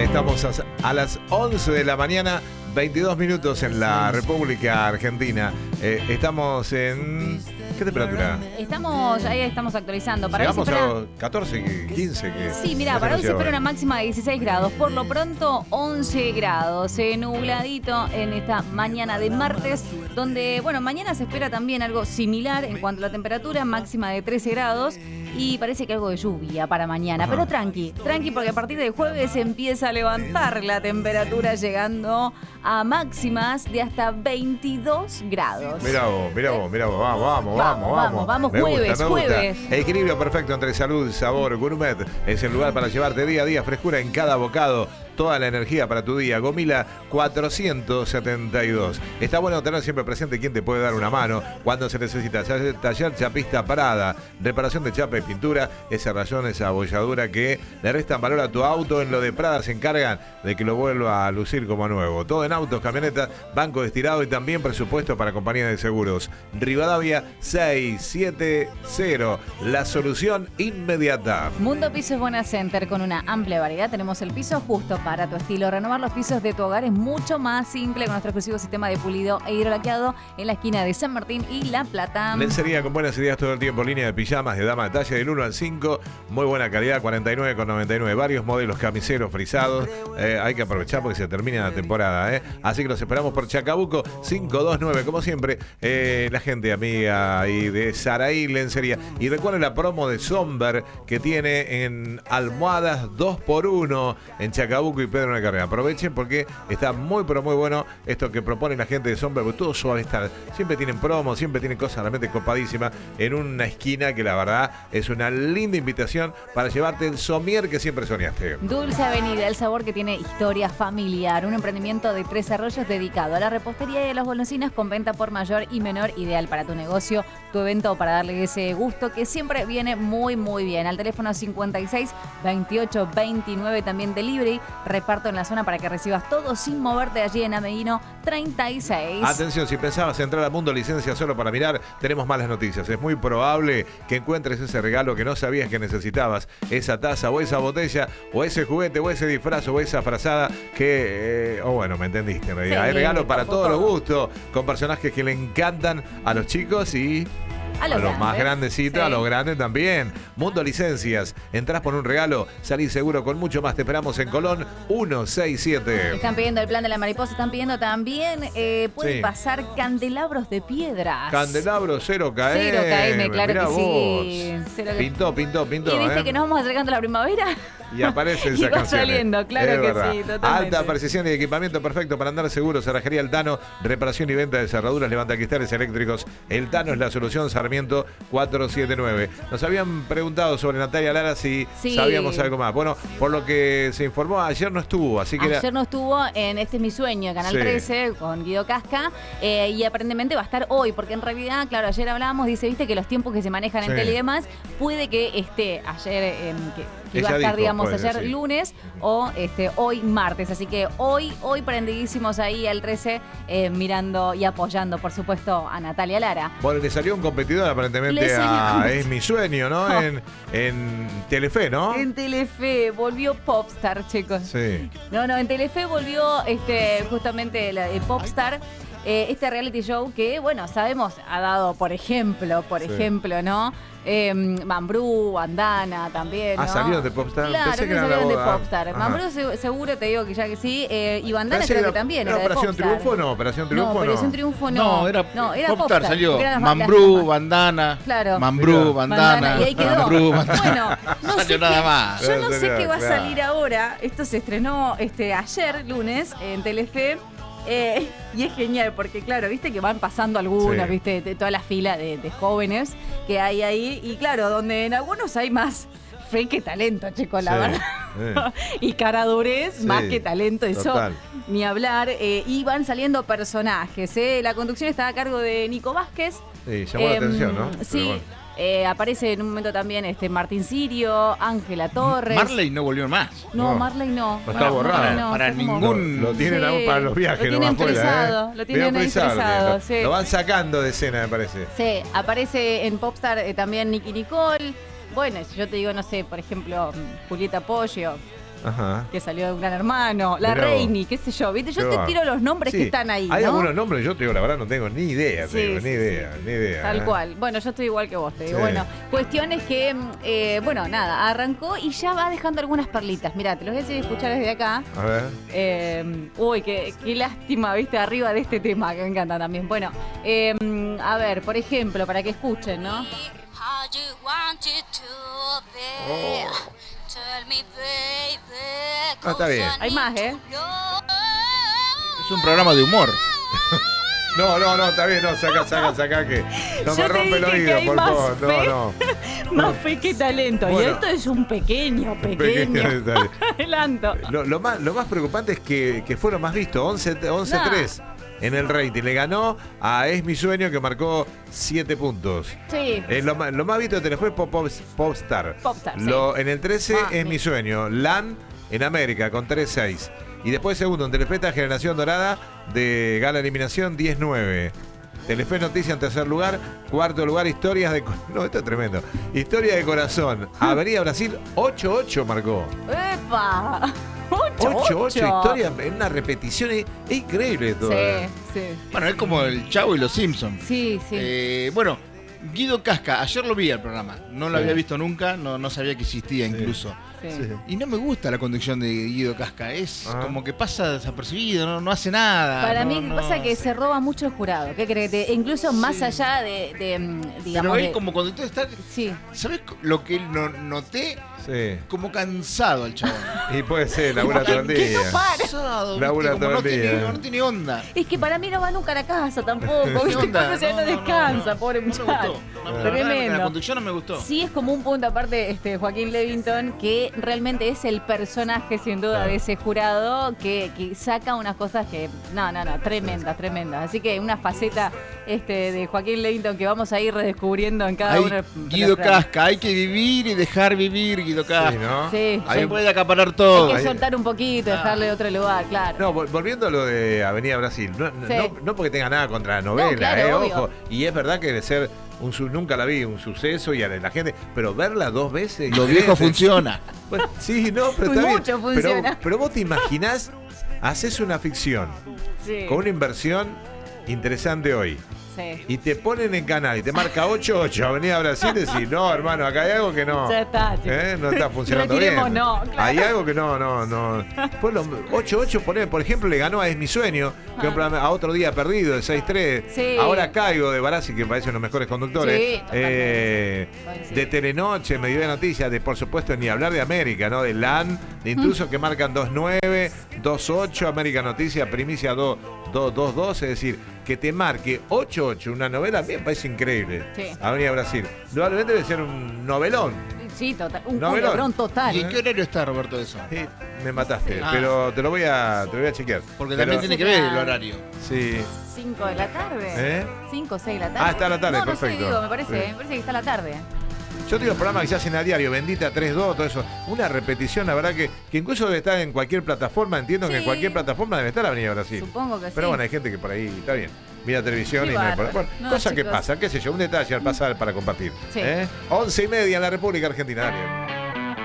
Estamos a las 11 de la mañana, 22 minutos en la República Argentina. Estamos en... ¿Qué temperatura? Ahí estamos actualizando. Para Llegamos hoy a 14, 15. Sí, mira, para hoy se espera una máxima de 16 grados. Por lo pronto, 11 grados. Nubladito en esta mañana de martes, donde, bueno, mañana se espera también algo similar en cuanto a la temperatura, máxima de 13 grados. Y parece que algo de lluvia para mañana. Pero tranqui, porque a partir del jueves empieza a levantar la temperatura, llegando a máximas de hasta 22 grados. Mirá vos, Vamos, Me jueves. gusta. Equilibrio perfecto entre salud, sabor, gourmet. Es el lugar para llevarte día a día frescura en cada bocado. Toda la energía para tu día. Gomila 472. Está bueno tener siempre presente quién te puede dar una mano cuando se necesita. Taller Chapista Parada. Reparación de chapa y pintura. Ese rayón, esa abolladura que le restan valor a tu auto. En lo de Prada se encargan de que lo vuelva a lucir como nuevo. Todo en autos, camionetas, banco de estirado y también presupuesto para compañías de seguros. Rivadavia 670. La solución inmediata. Mundo Pisos Buena Center, con una amplia variedad. Tenemos el piso justo para tu estilo. Renovar los pisos de tu hogar es mucho más simple con nuestro exclusivo sistema de pulido e hidrolaqueado en la esquina de San Martín y La Plata. Lencería con buenas ideas todo el tiempo. Línea de pijamas de dama de talle del 1 al 5. Muy buena calidad, 49,99. Varios modelos camiseros frisados. Hay que aprovechar porque se termina la temporada. Así que los esperamos por Chacabuco 529. Como siempre, la gente amiga ahí de Saraí Lencería. Y recuerden la promo de Somber que tiene en almohadas 2x1 en Chacabuco y Pedro de la Carrera. Aprovechen porque está muy pero muy bueno esto que propone la gente de Somber, porque todo suave está. Siempre tienen promos, siempre tienen cosas realmente copadísimas en una esquina que la verdad es una linda invitación para llevarte el somier que siempre soñaste. Dulce Avenida, el sabor que tiene historia familiar. Un emprendimiento de Tres Arroyos dedicado a la repostería y a las golosinas con venta por mayor y menor, ideal para tu negocio, tu evento, para darle ese gusto que siempre viene muy muy bien. Al teléfono 56 28 29, también delivery. Reparto en la zona para que recibas todo sin moverte, allí en Ameguino 36. Atención, si pensabas entrar a Mundo Licencia solo para mirar, tenemos malas noticias. Es muy probable que encuentres ese regalo que no sabías que necesitabas. Esa taza o esa botella o ese juguete o ese disfraz o esa frazada que... bueno, me entendiste en realidad. Sí, hay regalo para todos los gustos, con personajes que le encantan a los chicos y... A los más grandecitos, sí. A los grandes también. Mundo Licencias. Entrás por un regalo, salís seguro con mucho más. Te esperamos en Colón 167. Están pidiendo el plan de la mariposa. Están pidiendo también, pueden pasar candelabros de piedras. Candelabros 0 KM. 0 KM, claro. Mirá que vos. Sí. Pintó. Y viste que nos vamos acercando a la primavera. Y aparece esa y va canción. Saliendo, claro que sí, totalmente. Alta precisión y equipamiento perfecto para andar seguro. Cerrajería El Tano, reparación y venta de cerraduras, levantacristales eléctricos. El Tano es la solución. Sarmiento 479. Nos habían preguntado sobre Natalia Lara si sabíamos algo más. Bueno, por lo que se informó, ayer no estuvo, así que ayer no estuvo en Este es mi sueño, Canal 13, con Guido Casca, y aparentemente va a estar hoy, porque en realidad, claro, ayer hablábamos, viste que los tiempos que se manejan en tele y demás, puede que esté ayer, que iba a estar, digamos, ayer lunes o hoy martes. Así que hoy prendidísimos ahí al 13, mirando y apoyando, por supuesto, a Natalia Lara. Bueno, le salió un competidor aparentemente a Es mi sueño, ¿no? En Telefe, ¿no? En Telefe volvió Popstar, chicos. Sí. No, en Telefe volvió justamente la de Popstar. Este reality show que, bueno, sabemos, ha dado, por ejemplo, ¿no? Mambrú, Bandana también, ¿no? ¿Salieron de Popstar? Claro, que salieron de Popstar. Mambrú seguro te digo que ya que sí. Y Bandana creo que también era de Operación Popstar. Triunfo no, Operación Triunfo no. Operación Triunfo no. Era Popstar salió Mambrú, Bandana. Claro. Mambrú, Bandana. Y ahí quedó. Mambrú, Bandana. Bueno, no salió sé nada más. Yo no sé qué va a salir ahora. Esto se estrenó ayer, lunes, en Telefe. Y es genial porque, claro, viste que van pasando algunos, viste, de toda la fila de jóvenes que hay ahí. Y claro, donde en algunos hay más fe que talento, chicos, la verdad. Y caradurez más que talento, eso total. Ni hablar. Y van saliendo personajes. La conducción está a cargo de Nico Vázquez. Sí, llamó la atención, ¿no? Sí. Aparece en un momento también Martín Sirio, Ángela Torres. Marley no volvió más. No, Marley no. Está borrado. No, para ningún... Lo tienen aún para los viajes. Lo tienen frisado. Lo tienen ahí frisado. Lo van sacando de escena, me parece. Sí, aparece en Popstar también Nicky Nicole. Bueno, si yo te digo, no sé, por ejemplo, Julieta Poggio. Ajá. que salió de un Gran Hermano, la Mirá vos. Reini, qué sé yo, ¿viste? Yo Qué te va. tiro los nombres Sí, que están ahí, hay ¿no? algunos nombres, yo te digo, la verdad no tengo ni idea, te Sí, digo, sí, ni idea, sí. ni idea. Tal cual. Bueno, yo estoy igual que vos, te digo. Sí. Bueno, cuestión es que, bueno, nada, arrancó y ya va dejando algunas perlitas. Mirá, te los voy a decir escuchar desde acá. A ver. Uy, qué lástima, viste, arriba de este tema, que me encanta también. Bueno, a ver, por ejemplo, para que escuchen, ¿no? How you want it to be. Tell me, baby. Ah, está bien. Hay más, ¿eh? Es un programa de humor. No, está bien, no, saca que no Yo me te rompe el dije que oído, hay por más favor. fe. No. Más fe que talento. Y Bueno. esto es un pequeño. Pequeño detalle. Adelanto. Lo más preocupante es que fue lo más visto, 11-3 en el rating. Le ganó a Es Mi Sueño, que marcó 7 puntos. Sí. Lo más visto de Telefe fue Popstar. Popstar, sí. En el 13 Es Mi Sueño. LAN en América con 3-6. Y después segundo en Telefe está Generación Dorada de Gala Eliminación 10-9. Telefe Noticia en tercer lugar. Cuarto lugar, Historias de... No, esto es tremendo. Historia de Corazón. Avenida Brasil 8-8 marcó. ¡Epa! 8-8, historia en una repetición. Es increíble todo. Sí. Bueno, es como el Chavo y los Simpsons. Sí. Bueno, Guido Casca, ayer lo vi al programa. No lo Sí. había visto nunca, no sabía que existía incluso. Sí. Y no me gusta la conducción de Guido Casca. Es Ah. como que pasa desapercibido, no hace nada. Para no- mí no- pasa que se roba mucho el jurado. ¿Qué crees? Incluso más Sí. allá de digamos, Pero él de- como conductor está... Sí. ¿Sabes lo que noté? Sí. Como cansado el chabón. Y puede ser, labura todo el ¿Qué no día. para? Cansado, Labura ¿viste? todo Como el día. no tiene onda. Es que para mí no va nunca a la casa tampoco. ¿Qué ¿Viste? onda? Entonces no descansa, pobre No me muchacho. gustó. La verdad, Tremendo. la conducción no me gustó. Sí, es como un punto aparte, Joaquín Levington, que realmente es el personaje, sin duda, de ese jurado, que saca unas cosas que, no, tremendas. Así que una faceta de Joaquín Levington que vamos a ir redescubriendo en cada Hay uno de Guido los programas. Casca, hay que vivir y dejar vivir Guido Casca. Sí, ¿no? Sí, Ahí sí. puede acaparar todo. Hay que ahí- soltar un poquito, dejarle otro lugar, claro. No, volviendo a lo de Avenida Brasil, Sí. no porque tenga nada contra la novela, No, claro, obvio. ojo. Y es verdad que debe ser nunca la vi, un suceso y a la gente, pero verla 2 veces. Lo viejo funciona. Bueno, sí, no, pero está Mucho bien. funciona. Pero vos te imaginás, haces una ficción Sí, con una inversión interesante hoy. sí. Y te ponen en canal y te marca 8-8 Avenida Brasil y decís, no, hermano, acá hay algo que no. Ya está, chicos. No está funcionando bien. Retiremos, no, claro. Hay algo que no. Pues 8-8, por ejemplo, le ganó a Es Mi Sueño, que es un programa a Otro Día Perdido, de 6-3. Sí. Ahora Caigo de Barassi, que me parece uno de los mejores conductores. Sí, totalmente. Sí. De Telenoche, Me dio noticias, de por supuesto, ni hablar de América, ¿no? De LAN, de intrusos que marcan 2-9, 2-8, América Noticias, Primicia 2-2, es decir, que te marque 8-8, una novela, a mí me parece increíble. Sí. Avenida Brasil. Probablemente debe ser un novelón. Sí, total. Un Novelón. culebrón total. ¿Y en qué horario está Roberto eso? Sí, me mataste, Ah. pero te lo voy a chequear. Porque Pero- también tiene que ver el horario. Sí. 5 de la tarde. ¿Eh? 5 o 6 de la tarde. Ah, está a la tarde, no, perfecto. No sé, digo, me parece Sí. que está a la tarde. Yo tengo programas que se hacen a diario, Bendita 3-2, todo eso. Una repetición, la verdad que incluso debe estar en cualquier plataforma. Entiendo que en Sí. cualquier plataforma debe estar Avenida Brasil. Supongo que sí. Pero bueno, hay gente que por ahí está bien. Mira televisión Qué y no hay bárbaro. problema. Bueno, No, cosa que chicos. pasa, qué sé yo, un detalle al pasar para compartir. Sí. 11:30 en la República Argentina, Daniel.